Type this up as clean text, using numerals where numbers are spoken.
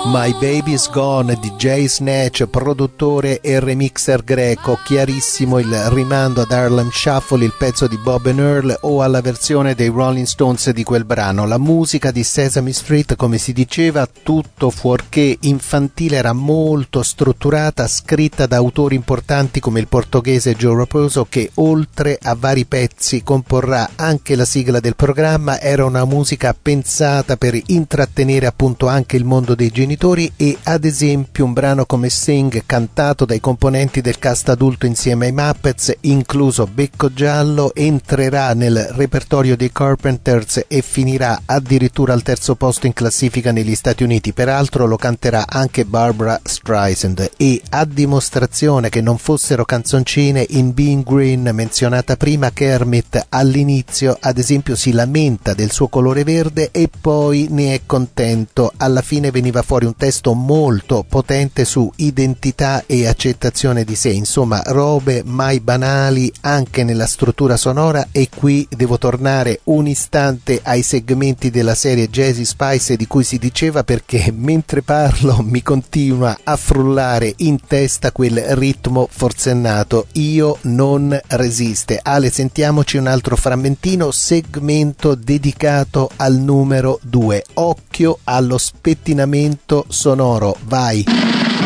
My Baby's Gone di Jay Snatch, produttore e remixer greco. Chiarissimo il rimando ad Harlem Shuffle, il pezzo di Bob and Earl, o alla versione dei Rolling Stones di quel brano. La musica di Sesame Street, come si diceva, tutto fuorché infantile, era molto strutturata, scritta da autori importanti come il portoghese Joe Raposo, che oltre a vari pezzi comporrà anche la sigla del programma. Era una musica pensata per intrattenere appunto anche il mondo dei genitori, e ad esempio un brano come Sing, cantato dai componenti del cast adulto insieme ai Muppets, incluso Becco Giallo, entrerà nel repertorio dei Carpenters e finirà addirittura al terzo posto in classifica negli Stati Uniti. Peraltro lo canterà anche Barbra Streisand, e a dimostrazione che non fossero canzoncine, in Being Green menzionata prima, Kermit all'inizio ad esempio si lamenta del suo colore verde e poi ne è contento. Alla fine veniva fuori un testo molto potente su identità e accettazione di sé, insomma robe mai banali anche nella struttura sonora. E qui devo tornare un istante ai segmenti della serie Jazzy Spice di cui si diceva, perché mentre parlo mi continua a frullare in testa quel ritmo forsennato, Io non resiste. Ale, sentiamoci un altro frammentino, segmento dedicato al numero 2. Occhio allo spettinamento sonoro, vai!